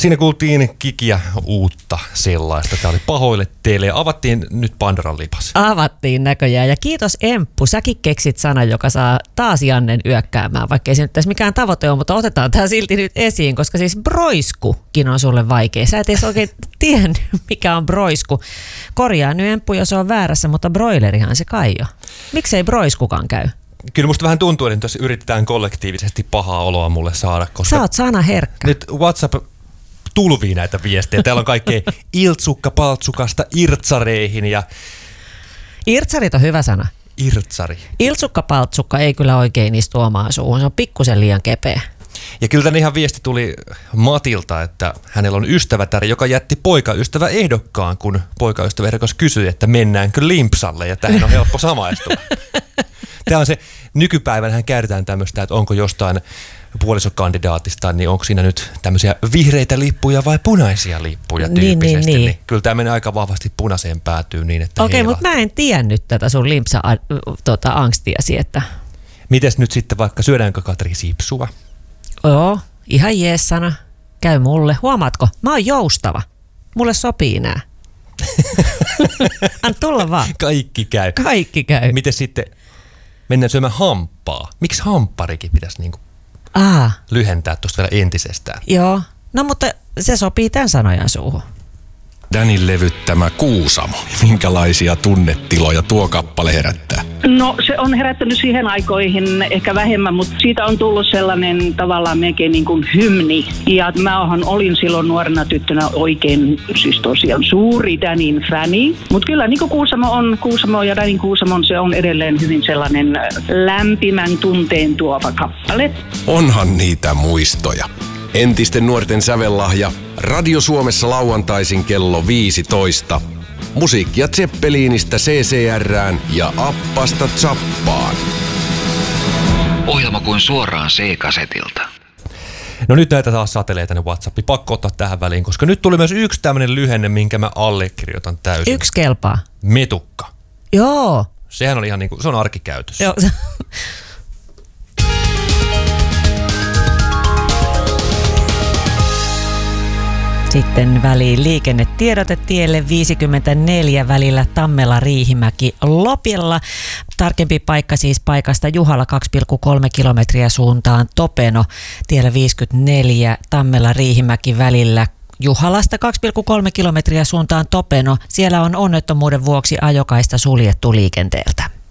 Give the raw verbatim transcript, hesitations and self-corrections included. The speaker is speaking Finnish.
Siinä kuultiin Kikiä uutta sellaista. Tämä oli Pahoille teille ja avattiin nyt Pandoran lipas. Avattiin näköjään ja kiitos Emppu. Säkin keksit sanan, joka saa taas Jannen yökkäämään, vaikka ei se nyt tässä mikään tavoite ole, mutta otetaan tämä silti nyt esiin, koska siis broiskukin on sulle vaikea. Sä et edes oikein tiennyt, mikä on broisku. Korjaa nyt Emppu, jos on väärässä, mutta broilerihan se kai jo. Miksei broiskukaan käy? Kyllä musta vähän tuntuu, että tässä yritetään kollektiivisesti pahaa oloa mulle saada, koska sä oot sanaherkkä. Nyt WhatsApp tulvii näitä viestejä. Täällä on kaikkea iltsukka paltsukasta irtsareihin ja... Irtsarit on hyvä sana. Irtsari. Iltsukka paltsukka ei kyllä oikein istu omaan suuhun. Se on pikkusen liian kepeä. Ja kyllä tänne ihan viesti tuli Matilta, että hänellä on ystävätär, joka jätti poikaystävä ehdokkaan, kun poikaystävä ehdokas kysyi, että mennäänkö limpsalle, ja tähän on helppo samaistua. Tämä on se, nykypäivänähän käytetään tämmöistä, että onko jostain puolisokandidaatista, niin onko siinä nyt tämmöisiä vihreitä lippuja vai punaisia lippuja tyyppisesti. Niin, niin, niin. Niin kyllä tämä menee aika vahvasti punaiseen päätyyn niin, että okei, mutta mä en tiennyt tätä sun limpsa-angstiasi, että... Mites nyt sitten vaikka syödäänkö Katri sipsua? Joo, ihan jees sana. Käy mulle. Huomaatko? Mä oon joustava. Mulle sopii nää. Anna tulla vaan. Kaikki käy. Kaikki käy. Miten sitten mennään syömään hamppaa? Miksi hampparikin pitäisi niinku Aa. lyhentää tuosta vielä entisestään? Joo. No mutta se sopii tämän sanojan suuhun. Danin levyttämä Kuusamo. Minkälaisia tunnetiloja tuo kappale herättää? No se on herättänyt siihen aikoihin ehkä vähemmän, mutta siitä on tullut sellainen tavallaan melkein niin kuin hymni. Ja mä olin silloin nuorena tyttönä oikein, siis tosiaan suuri Danin fäni. Mutta kyllä niin kuin Kuusamo on, Kuusamo ja Danin Kuusamo, se on edelleen hyvin sellainen lämpimän tunteen tuova kappale. Onhan niitä muistoja. Entisten nuorten sävellahja. Radio Suomessa lauantaisin kello viisitoista. Musiikkia Zeppeliinistä C C R:ään ja Appasta Zappaan. Ohjelma kuin suoraan C-kasetilta. No nyt näitä taas satelee tänne WhatsAppiin. Pakko ottaa tähän väliin, koska nyt tuli myös yksi tämmöinen lyhenne, minkä mä allekirjoitan täysin. Yksi kelpaa. Metukka. Joo. Sehän on ihan niinku, se on arkikäytössä. Joo. Sitten väliin liikennetiedote tielle viisikymmentäneljä välillä Tammela-Riihimäki Lopilla. Tarkempi paikka siis paikasta Juhalla kaksi pilkku kolme kilometriä suuntaan Topeno. Tiellä viisikymmentäneljä Tammela-Riihimäki välillä Juhalasta kaksi pilkku kolme kilometriä suuntaan Topeno. Siellä on onnettomuuden vuoksi ajokaista suljettu liikenteeltä.